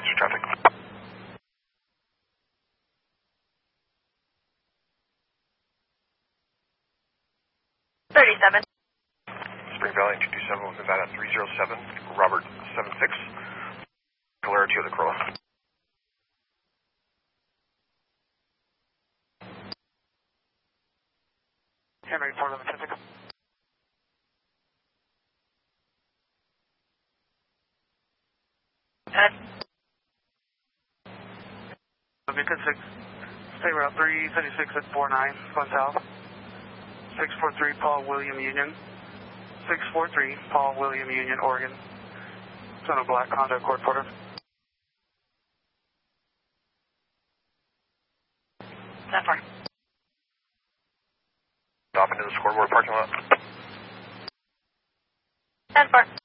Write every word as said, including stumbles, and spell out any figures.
your traffic. thirty-seven. Spring Valley two two seven, Nevada three zero seven, Robert seven six, Calera two of the Corolla. Henry four eleven traffic. Head. Beacon six, stay route three thirty-six at four nine, going south. six four three Paul William Union. six four three Paul William Union, Oregon. Son of Black, Honda Accord Porter. That far. Stop into the scoreboard parking lot. That far.